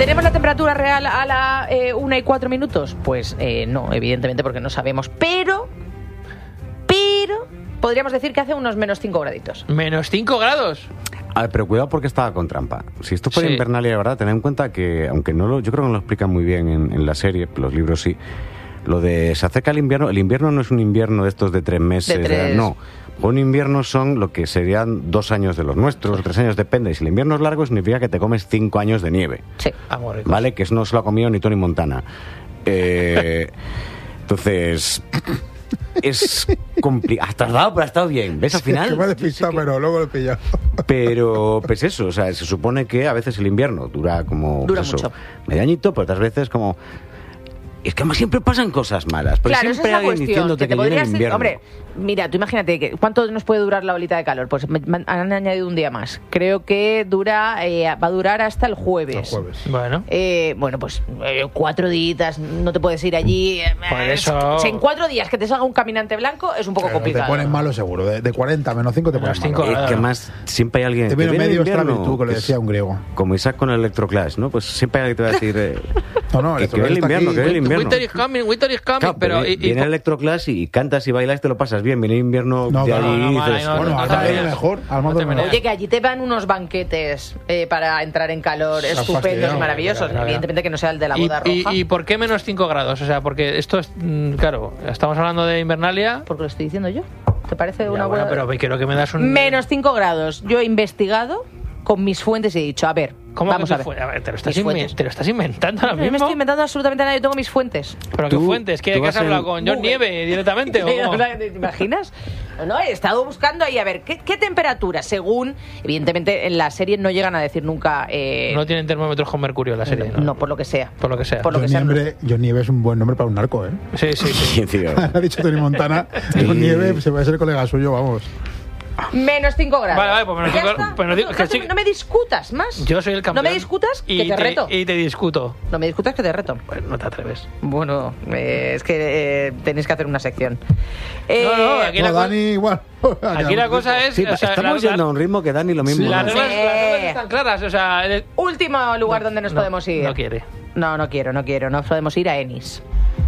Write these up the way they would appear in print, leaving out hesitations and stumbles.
¿Tenemos la temperatura real a la 1:04? Pues no, evidentemente, porque no sabemos. Pero podríamos decir que hace unos menos 5 graditos. ¿Menos 5 grados? A ver, pero cuidado porque estaba con trampa. Si esto fuera Invernalia, de verdad, tened en cuenta que, aunque yo creo que no lo explican muy bien en la serie, los libros sí, lo de se acerca el invierno no es un invierno de estos de 3 meses. No. Un invierno son lo que serían 2 años de los nuestros, 3 años, depende. Y si el invierno es largo, significa que te comes 5 años de nieve. Sí. ¿Vale? Que eso no se lo ha comido ni Tony Montana. Entonces, es complicado. Has tardado, pero ha estado bien. ¿Ves al final? Que me ha despistado, pero luego lo he pillado. Pero, pues eso, o sea, se supone que a veces el invierno dura mucho. Medio añito, pero otras veces como... Es que además siempre pasan cosas malas. Porque claro, siempre esa es la alguien cuestión. diciéndote que viene el invierno. Hombre, mira, tú imagínate, ¿cuánto nos puede durar la olita de calor? Pues han añadido un día más. Creo que va a durar hasta el jueves. Bueno. Bueno, pues 4 días, no te puedes ir allí. Por eso... Si en 4 días que te salga un caminante blanco es un poco complicado. Te pones malo seguro. De 40 menos 5 te pones malo. Es que más siempre hay alguien te viene que medio invierno, extra virtud, que le decía un griego. Como Isaac con el Electroclash, ¿no? Pues siempre hay alguien que te va a decir que viene el invierno, que viene el invierno. Winter is coming, Claro, pero... viene el Electroclash y cantas y bailas, te lo pasas bien. Viene el invierno de allí y dices... Bueno, Armando mejor. Oye, que allí te van unos banquetes para entrar en calor estupendos y maravillosos. Evidentemente que no sea el de la boda roja. ¿Y por qué menos 5 grados? O sea, porque esto es... Claro, estamos hablando de Invernalia... Porque lo estoy diciendo yo. ¿Te parece una buena...? Pero quiero que me das un... Menos 5 grados. Yo he investigado con mis fuentes y he dicho, a ver... ¿Cómo vamos a ver? Te lo estás inventando ahora mismo. No me estoy inventando absolutamente nada, yo tengo mis fuentes. ¿Pero qué fuentes? ¿Qué has hablado con John Nieve directamente? ¿Te imaginas? No, he estado buscando ahí a ver ¿qué temperatura, según... Evidentemente en la serie no llegan a decir nunca... No tienen termómetros con mercurio en la serie, ¿no? No, por lo que sea. Por lo que sea. John Nieve es un buen nombre para un narco, ¿eh? Sí. Ha dicho Tony Montana. John Nieve se va a ser colega suyo, vamos. Menos 5 grados. Vale, pues menos 5 grados. No me discutas más. Yo soy el campeón. No me discutas, que te reto. Y te discuto. No me discutas, que te reto. Bueno, no te atreves. Bueno, es que tenéis que hacer una sección. Aquí Dani igual. Aquí la cosa es... Sí, estamos yendo a un ritmo que Dani lo mismo. Las reglas están claras. O sea, último lugar donde nos podemos ir. No quiere. No quiero. Nos podemos ir a Ennis.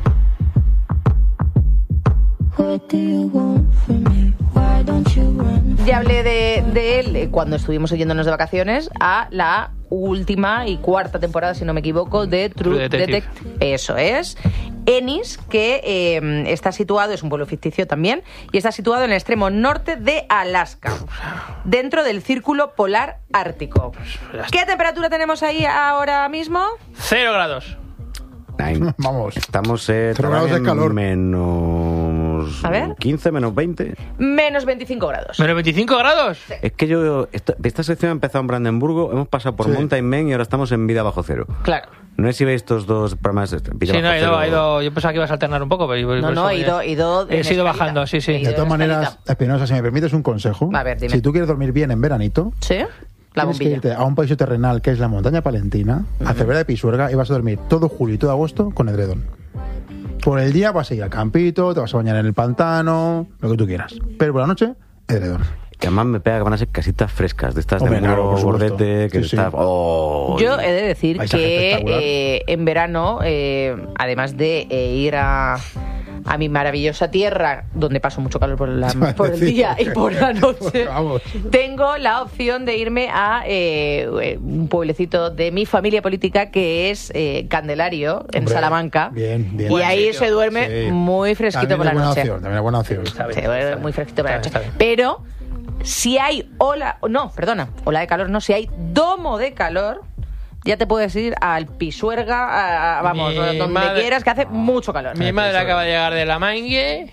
Ya hablé de él cuando estuvimos yéndonos de vacaciones a la última y 4ª temporada, si no me equivoco, de True Detective. Eso es. Ennis, que está situado, es un pueblo ficticio también, y está situado en el extremo norte de Alaska, dentro del círculo polar ártico. ¿Qué temperatura tenemos ahí ahora mismo? 0 grados. Vamos. Estamos 0 grados de calor. Menos... A ver. 15, menos 20. Menos 25 grados. ¿Menos 25 grados? Sí. Es que esta sección ha empezado en Brandenburgo, hemos pasado por Mountain Man y ahora estamos en Vida Bajo Cero. Claro. No sé si veis estos dos programas. He ido. Yo pensaba que ibas a alternar un poco, pero... he ido... He ido bajando, sí. De todas maneras, Espinosa, si me permites un consejo. A ver, dime. Si tú quieres dormir bien en veranito... ¿Sí? Tienes que irte a un paraíso terrenal que es la montaña palentina, a Cervera de Pisuerga, y vas a dormir todo julio y todo agosto con edredón. Por el día vas a ir al campito, te vas a bañar en el pantano, lo que tú quieras. Pero por la noche, edredón. Que además me pega que van a ser casitas frescas, de estas de muro bordete, que está... Oh, yo he de decir que en verano, además de ir a mi maravillosa tierra, donde paso mucho calor por el día y por la noche, tengo la opción de irme a un pueblecito de mi familia política, que es Candelario, en Salamanca. Bien. Y ahí se duerme muy fresquito por la noche. También es buena opción. Se duerme muy fresquito por la noche. Pero si hay ola de calor no, si hay domo de calor, ya te puedes ir al Pisuerga, donde quieras, que hace mucho calor. Mi madre acaba de llegar de la Maingue,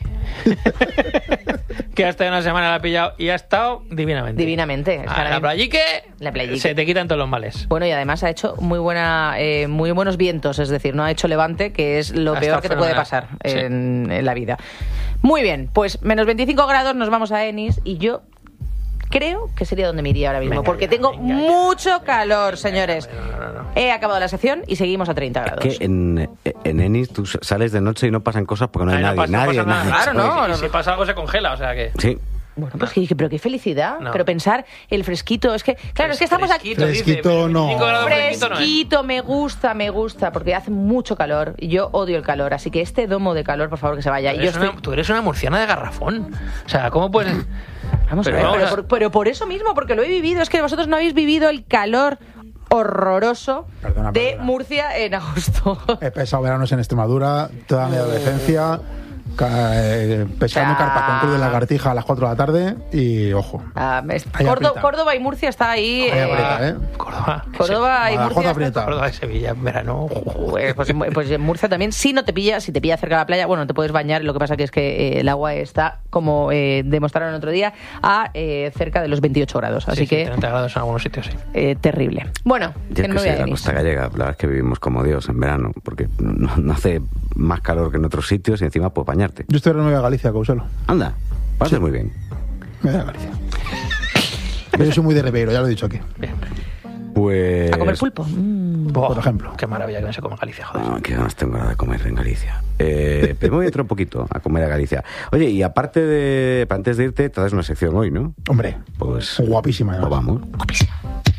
que hasta una semana la ha pillado y ha estado divinamente. La playique, se te quitan todos los males. Bueno, y además ha hecho muy buenos vientos, es decir, no ha hecho levante, que es lo peor que te puede pasar en la vida. Muy bien, pues menos 25 grados, nos vamos a Ennis, y yo creo que sería donde me iría ahora mismo, porque tengo mucho calor, señores. No. He acabado la sección y seguimos a 30 grados. Es que en Ennis tú sales de noche y no pasan cosas porque no hay nadie. No pasa nada raro, ¿no? Si pasa algo se congela, o sea que... Sí. Bueno, pues pero qué felicidad. No. Pero pensar el fresquito, es que, claro, es que estamos aquí. Fresquito no. Fresquito, me gusta, porque hace mucho calor y yo odio el calor. Así que este domo de calor, por favor, que se vaya. Tú eres una murciana de garrafón. O sea, ¿cómo puedes...? Vamos a ver, pero por eso mismo, porque lo he vivido. Es que vosotros no habéis vivido el calor horroroso de Murcia en agosto. He pasado veranos en Extremadura, toda mi adolescencia... pescando carpa con cruz de lagartija a las 4 de la tarde y ojo. Córdoba y Murcia está ahí. Córdoba y Murcia. Córdoba y Sevilla en verano. Pues en Murcia también, si te pilla cerca de la playa, bueno, te puedes bañar. Lo que pasa que es que el agua está, como demostraron el otro día, a cerca de los 28 grados. Así que 30 grados en algunos sitios, sí. Terrible. Bueno, yo es que soy de la costa gallega, la verdad es que vivimos como Dios en verano, porque no hace más calor que en otros sitios y encima puedes bañarte. Yo estoy ahora en Nueva Galicia, Couselo. Anda, pasas muy bien. Me da Galicia. Yo soy muy de Ribeiro, ya lo he dicho aquí. Bien. Pues... A comer pulpo. Por ejemplo. Qué maravilla que no se come en Galicia, joder. No, que ganas tengo de comer en Galicia. Pero me voy a entrar un poquito a comer a Galicia. Oye, y aparte de... Antes de irte, te das una sección hoy, ¿no? Hombre, pues guapísima. Pues vamos. Guapísima.